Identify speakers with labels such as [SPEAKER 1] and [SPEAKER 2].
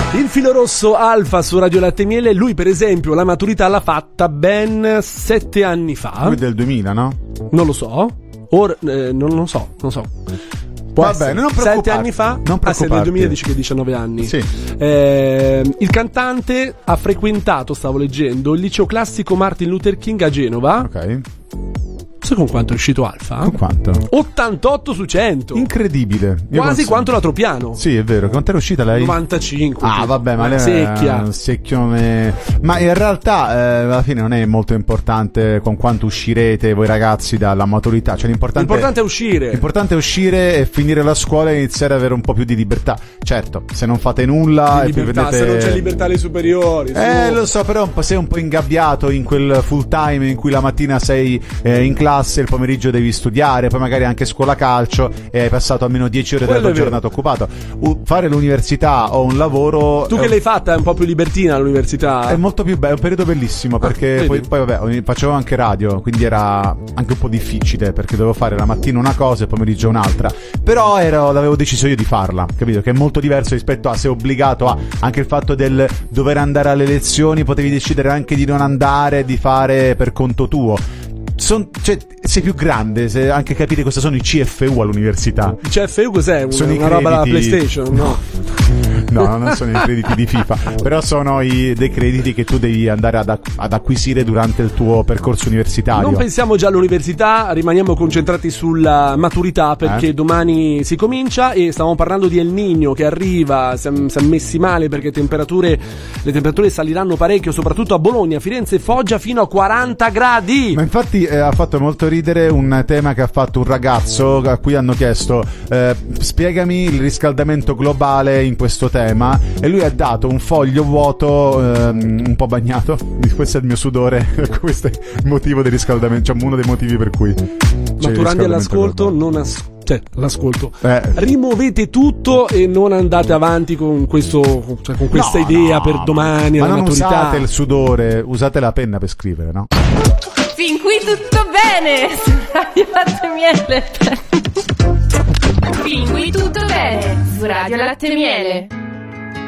[SPEAKER 1] Il filo rosso Alfa su Radio Latte e Miele. Lui per esempio la maturità l'ha fatta ben 7 anni fa.
[SPEAKER 2] Lui del 2000, no?
[SPEAKER 1] Non lo so. Ora non lo so. Può
[SPEAKER 2] Vabbè, non
[SPEAKER 1] 7 anni fa?
[SPEAKER 2] Non
[SPEAKER 1] se nel
[SPEAKER 2] preoccuparti.
[SPEAKER 1] 2000 dici che 19 anni.
[SPEAKER 2] Sì.
[SPEAKER 1] Il cantante ha frequentato, stavo leggendo, il liceo classico Martin Luther King a Genova.
[SPEAKER 2] Ok.
[SPEAKER 1] Sai con quanto è uscito Alfa?
[SPEAKER 2] Con quanto?
[SPEAKER 1] 88 su 100.
[SPEAKER 2] Incredibile.
[SPEAKER 1] Quasi quanto la Tropiano.
[SPEAKER 2] Sì, è vero. Quanto era uscita lei?
[SPEAKER 1] 95.
[SPEAKER 2] Ah, vabbè, ma lei
[SPEAKER 1] secchia.
[SPEAKER 2] è un secchione. Ma in realtà alla fine non è molto importante con quanto uscirete voi ragazzi dalla maturità. Cioè
[SPEAKER 1] l'importante è uscire.
[SPEAKER 2] L'importante è uscire e finire la scuola e iniziare ad avere un po' più di libertà. Certo, se non fate nulla
[SPEAKER 1] di
[SPEAKER 2] e
[SPEAKER 1] libertà,
[SPEAKER 2] prendete...
[SPEAKER 1] se non c'è libertà alle superiori.
[SPEAKER 2] Lo so, però sei un po' ingabbiato in quel full time in cui la mattina sei in classe, il pomeriggio devi studiare, poi magari anche scuola calcio e hai passato almeno 10 ore della tua giornata occupato. Fare l'università o un lavoro...
[SPEAKER 1] Tu che l'hai fatta è un po' più libertina l'università?
[SPEAKER 2] È molto più bello, è un periodo bellissimo perché poi vabbè, facevo anche radio, quindi era anche un po' difficile perché dovevo fare la mattina una cosa e il pomeriggio un'altra, però l'avevo deciso io di farla, capito? Che è molto diverso rispetto a se obbligato a anche il fatto del dover andare alle lezioni, potevi decidere anche di non andare, di fare per conto tuo. Cioè, sei più grande, se anche capire cosa sono i CFU all'università.
[SPEAKER 1] Il CFU cos'è?
[SPEAKER 2] Sono
[SPEAKER 1] una roba da PlayStation?
[SPEAKER 2] No, non sono i crediti di FIFA, però sono dei crediti che tu devi andare ad acquisire durante il tuo percorso universitario.
[SPEAKER 1] Non pensiamo già all'università, rimaniamo concentrati sulla maturità perché domani si comincia e stavamo parlando di El Niño che arriva, siamo messi male perché le temperature saliranno parecchio, soprattutto a Bologna, Firenze e Foggia fino a 40 gradi.
[SPEAKER 2] Ma infatti ha fatto molto ridere un tema che ha fatto un ragazzo a cui hanno chiesto spiegami il riscaldamento globale in questo tema e lui ha dato un foglio vuoto un po' bagnato. Questo è il mio sudore, questo è il motivo del riscaldamento, cioè uno dei motivi per cui
[SPEAKER 1] maturandi all'ascolto l'ascolto. Rimuovete tutto e non andate avanti con questa idea per domani.
[SPEAKER 2] Ma
[SPEAKER 1] la
[SPEAKER 2] non
[SPEAKER 1] maturità.
[SPEAKER 2] usate il sudore, usate la penna per scrivere, no?
[SPEAKER 3] Fin qui tutto bene su Radio Latte e Miele. Fin qui tutto bene su Radio Latte e Miele.